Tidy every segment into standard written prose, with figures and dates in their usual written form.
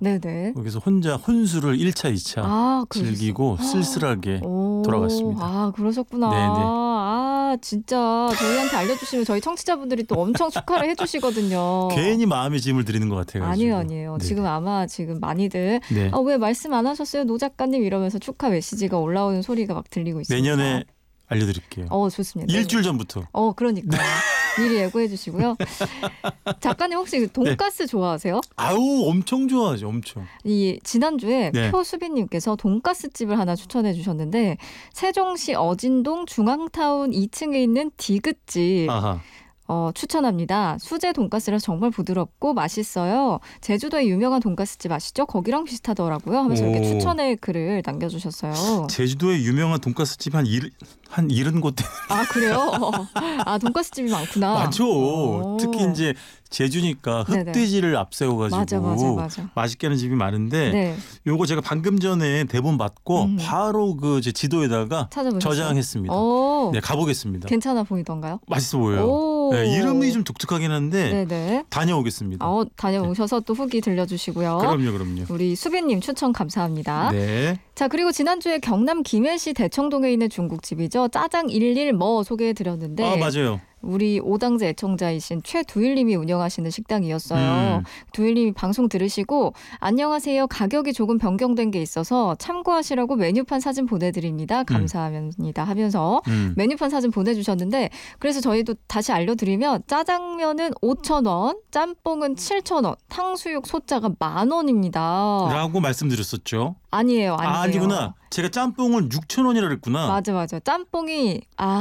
네네. 거기서 혼자 혼술을 1차, 2차 즐기고 쓸쓸하게 돌아갔습니다. 아, 그러셨구나. 네네. 아, 진짜 저희한테 알려주시면 저희 청취자분들이 또 엄청 축하를 해주시거든요. 괜히 마음의 짐을 드리는 것 같아가지고. 아니에요. 네네. 지금 아마 많이들 네. 왜 말씀 안 하셨어요, 노 작가님 이러면서 축하 메시지가 올라오는 소리가 막 들리고 있습니다. 내년에 알려드릴게요. 좋습니다. 일주일 전부터. 그러니까 미리 예고해 주시고요. 작가님 혹시 돈가스 좋아하세요? 아우, 엄청 좋아하죠. 엄청. 이 지난주에 네. 표수빈님께서 돈가스 집을 하나 추천해 주셨는데 세종시 어진동 중앙타운 2층에 있는 디귿집. 아하. 추천합니다. 수제 돈가스라서 정말 부드럽고 맛있어요. 제주도의 유명한 돈가스집 아시죠? 거기랑 비슷하더라고요. 하면서 이렇게 추천의 글을 남겨주셨어요. 제주도의 유명한 돈가스집 한 70곳. 아, 그래요? 돈가스집이 많구나. 많죠. 특히 이제 제주니까 흑돼지를 앞세워가지고 맞아. 맛있게 하는 집이 많은데 요거 제가 방금 전에 대본 받고 바로 그 제 지도에다가 저장했습니다. 네, 가보겠습니다. 괜찮아 보이던가요? 맛있어 보여요. 네, 이름이 좀 독특하긴 한데 다녀오겠습니다. 다녀오셔서 또 후기 들려주시고요. 그럼요. 우리 수빈님 추천 감사합니다. 네. 자, 그리고 지난주에 경남 김해시 대청동에 있는 중국집이죠. 짜장 11뭐 소개해드렸는데 맞아요. 우리 오당제 애청자이신 최두일님이 운영하시는 식당이었어요. 두일님이 방송 들으시고 안녕하세요. 가격이 조금 변경된 게 있어서 참고하시라고 메뉴판 사진 보내드립니다. 감사합니다 하면서 메뉴판 사진 보내주셨는데 그래서 저희도 다시 알려드리면 짜장면은 5,000원, 짬뽕은 7,000원, 탕수육 소짜가 10,000원입니다. 라고 말씀드렸었죠. 아니에요. 아니구나. 제가 짬뽕을 6,000원이라 그랬구나. 맞아. 짬뽕이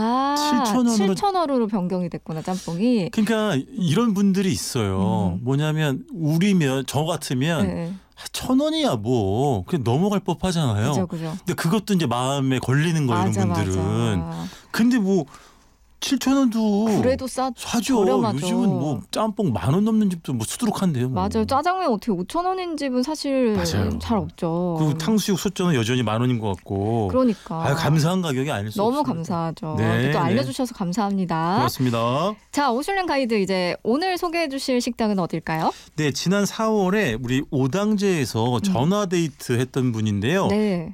7,000원으로 변경이 됐구나. 짬뽕이. 그러니까 이런 분들이 있어요. 뭐냐면 우리면 저 같으면 1,000원이야 뭐 그냥 넘어갈 법하잖아요. 그죠. 근데 그것도 이제 마음에 걸리는 거예요. 이런 분들은. 근데 뭐 7,000원도 그래도 사죠. 저렴하죠. 요즘은 뭐 짬뽕 10,000원 넘는 집도 뭐 수두룩한데요. 뭐. 맞아요. 짜장면 어떻게 5,000원인 집은 사실 잘 없죠. 그리고 탕수육 소짜는 여전히 10,000원인 것 같고. 그러니까. 감사한 가격이 아닐 수 없습니다. 너무 감사하죠. 네, 또 알려주셔서 감사합니다. 고맙습니다. 자, 오슐랭 가이드 이제 오늘 소개해 주실 식당은 어딜까요? 네, 지난 4월에 우리 오당제에서 전화 데이트 했던 분인데요.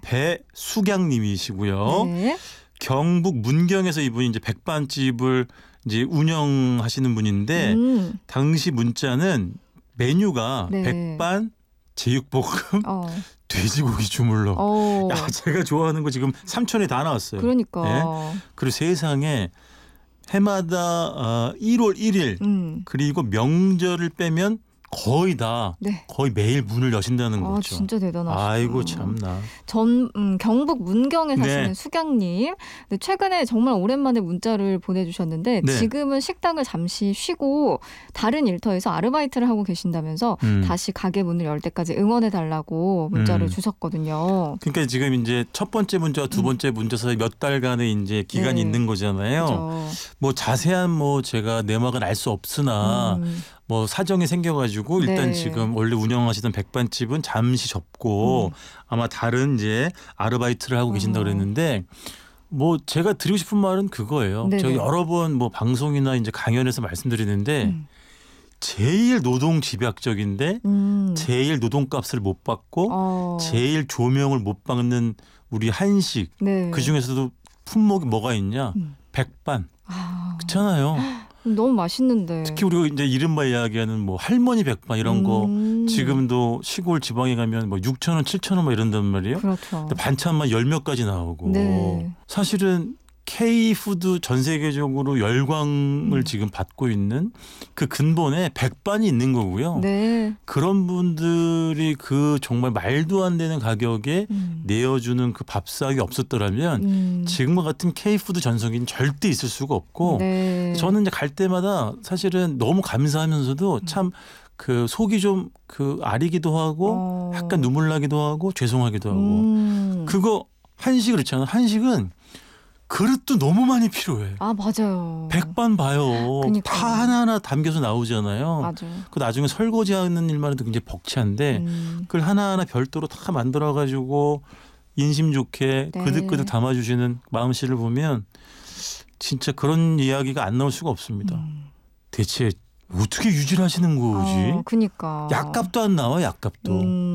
배수경 님이시고요. 네. 경북 문경에서 이분이 이제 백반집을 이제 운영하시는 분인데 당시 문자는 메뉴가 백반, 제육볶음, 돼지고기 주물럭. 야, 제가 좋아하는 거 지금 삼천에 다 나왔어요. 그러니까. 네? 그리고 세상에 해마다 1월 1일 그리고 명절을 빼면 거의 매일 문을 여신다는 거죠. 진짜 대단하시다. 아이고 참나. 경북 문경에 사시는 수경님. 최근에 정말 오랜만에 문자를 보내주셨는데 지금은 식당을 잠시 쉬고 다른 일터에서 아르바이트를 하고 계신다면서 다시 가게 문을 열 때까지 응원해달라고 문자를 주셨거든요. 그러니까 지금 이제 첫 번째 문자와 두 번째 문자 사이 몇 달간의 이제 기간이 있는 거잖아요. 그렇죠. 뭐 자세한 제가 내막은 알 수 없으나 사정이 생겨가지고 일단 지금 원래 운영하시던 백반집은 잠시 접고 아마 다른 이제 아르바이트를 하고 계신다고 그랬는데 제가 드리고 싶은 말은 그거예요. 제가 여러 번 방송이나 이제 강연에서 말씀드리는데 제일 노동 집약적인데 제일 노동값을 못 받고 제일 조명을 못 받는 우리 한식 그 중에서도 품목이 뭐가 있냐? 백반. 그렇잖아요. 너무 맛있는데. 특히 우리가 이제 이른바 이야기하는 할머니 백반 이런 거 지금도 시골 지방에 가면 6,000원, 7,000원 이런단 말이에요. 그렇죠. 근데 반찬만 10몇 가지 나오고. 사실은 K푸드 전 세계적으로 열광을 지금 받고 있는 그 근본에 백반이 있는 거고요. 그런 분들이 그 정말 말도 안 되는 가격에 내어주는 그 밥상이 없었더라면 지금과 같은 K푸드 전성기는 절대 있을 수가 없고 저는 이제 갈 때마다 사실은 너무 감사하면서도 참 그 속이 좀 아리기도 하고 약간 눈물 나기도 하고 죄송하기도 하고 그거 한식 그렇잖아요. 한식은 그릇도 너무 많이 필요해. 맞아요. 백반 봐요. 그러니까. 다 하나하나 담겨서 나오잖아요. 맞아요. 그 나중에 설거지하는 일만 해도 굉장히 벅찬데 그걸 하나하나 별도로 다 만들어가지고 인심 좋게 그득그득 담아주시는 마음씨를 보면 진짜 그런 이야기가 안 나올 수가 없습니다. 대체 어떻게 유지를 하시는 거지? 그러니까. 약값도 안 나와, 약값도.